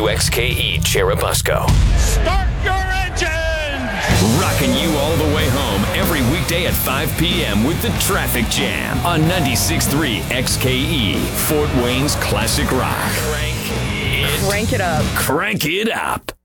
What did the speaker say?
WXKE Cherubusco. Start your engine! Rocking you all the way home every weekday at 5 p.m. with the Traffic Jam on 96.3 XKE, Fort Wayne's classic rock. Crank it up. Crank it up.